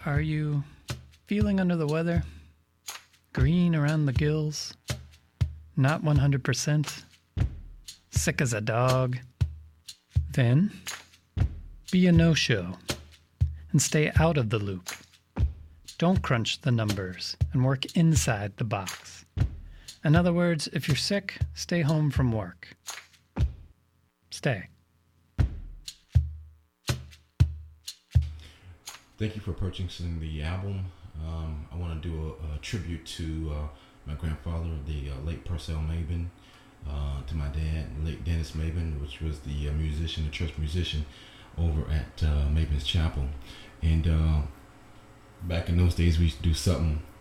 Are you feeling under the weather? Green around the gills? Not 100%? Sick as a dog? Then be a no-show and stay out of the loop. Don't crunch the numbers and work inside the box. In other words, if you're sick, stay home from work. Stay. Thank you for purchasing the album. I want to do a tribute to my grandfather, the late Purcell Mabin, to my dad, late Dennis Mabin, which was the musician, the church musician over at Mabin's Chapel. And back in those days, we used to do something